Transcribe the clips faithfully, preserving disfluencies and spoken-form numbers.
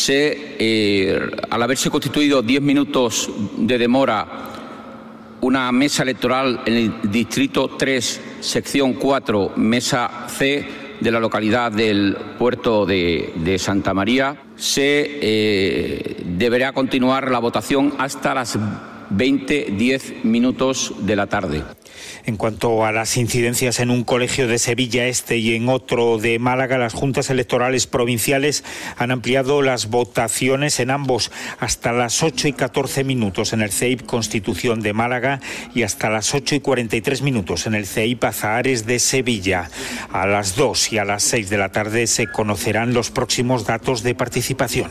se, eh, al haberse constituido diez minutos de demora una mesa electoral en el distrito tres, sección cuatro, mesa C de la localidad del puerto de, de Santa María, se eh, deberá continuar la votación hasta las veinte diez minutos de la tarde. En cuanto a las incidencias en un colegio de Sevilla Este y en otro de Málaga, las juntas electorales provinciales han ampliado las votaciones en ambos hasta las ocho y catorce minutos en el C E I P Constitución de Málaga y hasta las ocho y cuarenta y tres minutos en el C E I P Azahares de Sevilla. A las dos y a las seis de la tarde se conocerán los próximos datos de participación.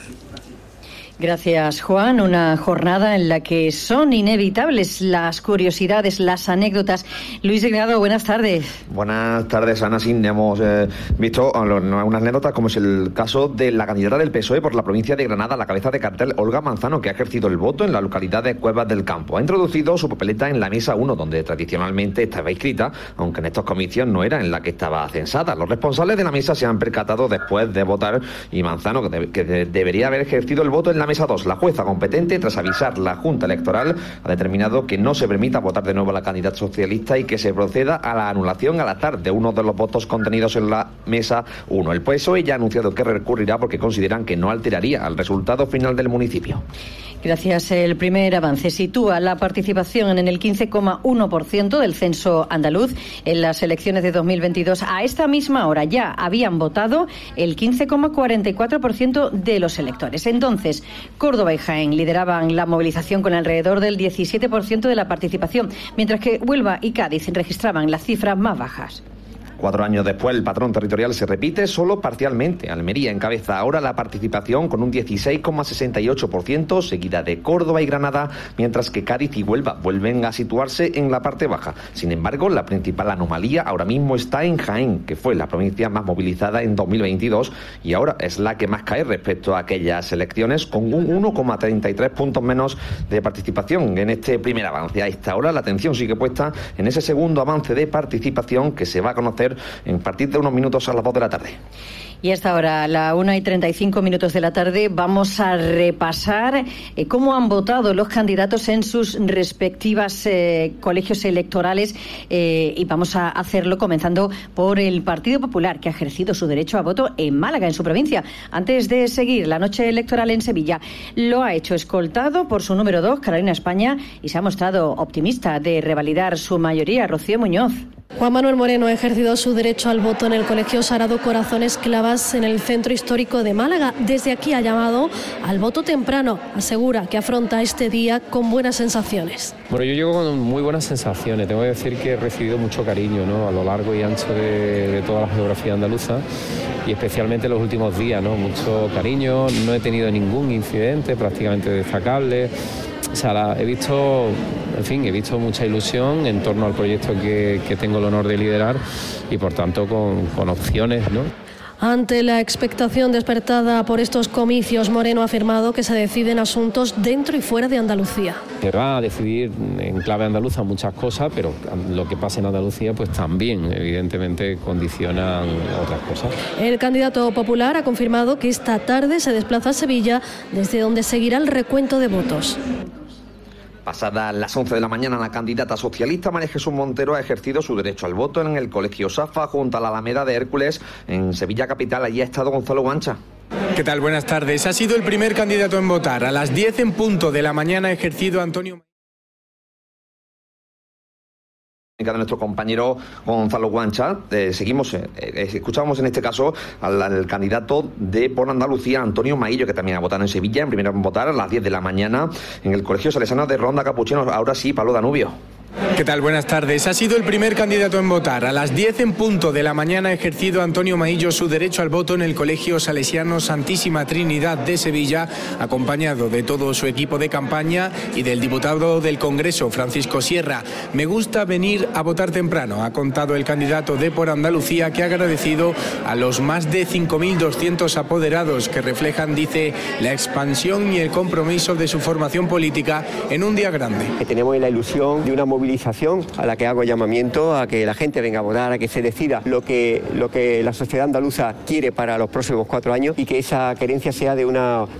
Gracias, Juan. Una jornada en la que son inevitables las curiosidades, las anécdotas. Luis Delgado, buenas tardes. Buenas tardes, Ana. Sí, hemos eh, visto unas anécdotas, como es el caso de la candidata del P S O E por la provincia de Granada, la cabeza de cartel Olga Manzano, que ha ejercido el voto en la localidad de Cuevas del Campo. Ha introducido su papeleta en la mesa uno, donde tradicionalmente estaba inscrita, aunque en estos comicios no era en la que estaba censada. Los responsables de la mesa se han percatado después de votar y Manzano, que, de, que de, debería haber ejercido el voto en la mesa dos. La jueza competente, tras avisar la Junta Electoral, ha determinado que no se permita votar de nuevo a la candidata socialista y que se proceda a la anulación al azar de uno de los votos contenidos en la mesa uno. El P S O E ya ha anunciado que recurrirá porque consideran que no alteraría el resultado final del municipio. Gracias. El primer avance sitúa la participación en el quince coma uno por ciento del censo andaluz. En las elecciones de dos mil veintidós, a esta misma hora ya habían votado el quince coma cuarenta y cuatro por ciento de los electores. Entonces, Córdoba y Jaén lideraban la movilización con alrededor del diecisiete por ciento de la participación, mientras que Huelva y Cádiz registraban las cifras más bajas. Cuatro años después, el patrón territorial se repite solo parcialmente. Almería encabeza ahora la participación con un dieciséis coma sesenta y ocho por ciento, seguida de Córdoba y Granada, mientras que Cádiz y Huelva vuelven a situarse en la parte baja. Sin embargo, la principal anomalía ahora mismo está en Jaén, que fue la provincia más movilizada en dos mil veintidós y ahora es la que más cae respecto a aquellas elecciones, con un uno coma treinta y tres puntos menos de participación en este primer avance. A esta hora la atención sigue puesta en ese segundo avance de participación que se va a conocer en partir de unos minutos a las dos de la tarde. Y hasta ahora, a la una y treinta y cinco minutos de la tarde, vamos a repasar eh, cómo han votado los candidatos en sus respectivas eh, colegios electorales eh, y vamos a hacerlo comenzando por el Partido Popular, que ha ejercido su derecho a voto en Málaga, en su provincia, antes de seguir la noche electoral en Sevilla. Lo ha hecho escoltado por su número dos, Carolina España, y se ha mostrado optimista de revalidar su mayoría. Rocío Muñoz. Juan Manuel Moreno ha ejercido su derecho al voto en el Colegio Sagrado Corazón Esclavas en el centro histórico de Málaga. Desde aquí ha llamado al voto temprano. Asegura que afronta este día con buenas sensaciones. Bueno, yo llego con muy buenas sensaciones. Tengo que decir que he recibido mucho cariño, ¿no?, a lo largo y ancho de, de toda la geografía andaluza y especialmente en los últimos días, ¿no? Mucho cariño, no he tenido ningún incidente prácticamente destacable. O sea, la, he visto, en fin, he visto mucha ilusión en torno al proyecto que, que tengo el honor de liderar y, por tanto, con, con opciones, ¿no? Ante la expectación despertada por estos comicios, Moreno ha afirmado que se deciden asuntos dentro y fuera de Andalucía. Se va a decidir en clave andaluza muchas cosas, pero lo que pasa en Andalucía pues también evidentemente condicionan otras cosas. El candidato popular ha confirmado que esta tarde se desplaza a Sevilla, desde donde seguirá el recuento de votos. Pasadas las once de la mañana, la candidata socialista María Jesús Montero ha ejercido su derecho al voto en el Colegio Safa, junto a la Alameda de Hércules, en Sevilla capital. Allí ha estado Gonzalo Guancha. ¿Qué tal? Buenas tardes. Ha sido el primer candidato en votar. A las diez en punto de la mañana ha ejercido Antonio... de nuestro compañero Gonzalo Guancha. Eh, seguimos, eh, eh, escuchamos en este caso al, al candidato de Por Andalucía, Antonio Maillo, que también ha votado en Sevilla, en primero en votar a las diez de la mañana en el Colegio Salesiano de Ronda Capuchinos. Ahora sí, Pablo Danubio. ¿Qué tal? Buenas tardes. Ha sido el primer candidato en votar. A las diez en punto de la mañana ha ejercido Antonio Maillo su derecho al voto en el Colegio Salesiano Santísima Trinidad de Sevilla, acompañado de todo su equipo de campaña y del diputado del Congreso, Francisco Sierra. Me gusta venir a votar temprano, ha contado el candidato de Por Andalucía, que ha agradecido a los más de cinco mil doscientos apoderados que reflejan, dice, la expansión y el compromiso de su formación política en un día grande. Que tenemos la ilusión de una movilización a la que hago llamamiento a que la gente venga a votar, a que se decida lo que, lo que la sociedad andaluza quiere para los próximos cuatro años y que esa querencia sea de una,